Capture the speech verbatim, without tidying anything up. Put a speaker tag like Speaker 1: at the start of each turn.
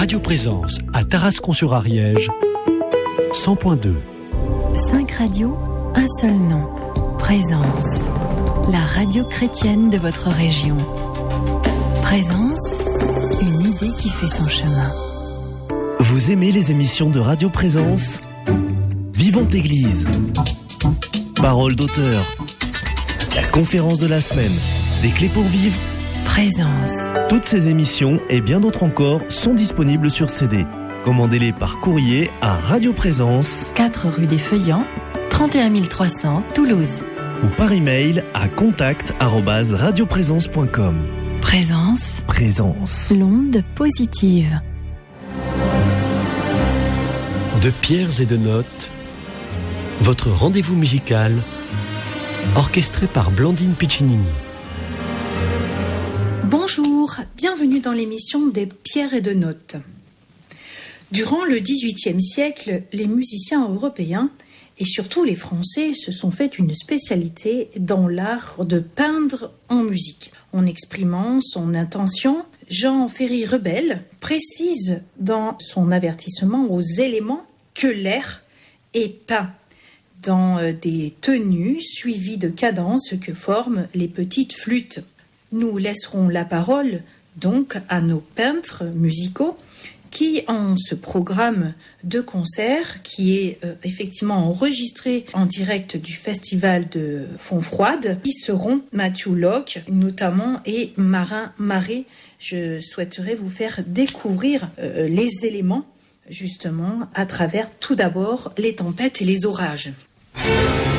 Speaker 1: Radio Présence à Tarascon-sur-Ariège, cent point deux.
Speaker 2: Cinq radios, un seul nom. Présence, la radio chrétienne de votre région. Présence, une idée qui fait son chemin.
Speaker 3: Vous aimez les émissions de Radio Présence ? Vivante Église, Parole d'auteur, la conférence de la semaine, des clés pour vivre.
Speaker 2: Présence.
Speaker 3: Toutes ces émissions et bien d'autres encore sont disponibles sur C D. Commandez-les par courrier à Radio Présence,
Speaker 2: quatre rue des Feuillants, trente et un mille trois cents, Toulouse.
Speaker 3: Ou par email à contact arobase radioprésence point com.
Speaker 2: Présence.
Speaker 3: Présence.
Speaker 2: L'onde positive.
Speaker 1: De pierres et de notes, votre rendez-vous musical, orchestré par Blandine Piccinini.
Speaker 4: Bonjour, bienvenue dans l'émission des pierres et de notes. Durant le dix-huitième siècle, les musiciens européens et surtout les Français se sont fait une spécialité dans l'art de peindre en musique. En exprimant son intention, Jean Ferry-Rebelle précise dans son avertissement aux éléments que l'air est peint dans des tenues suivies de cadences que forment les petites flûtes. Nous laisserons la parole donc à nos peintres musicaux qui, en ce programme de concert, qui est euh, effectivement enregistré en direct du festival de Fontfroide, qui seront Matthew Locke notamment et Marin Marais. Je souhaiterais vous faire découvrir euh, les éléments justement à travers tout d'abord les tempêtes et les orages.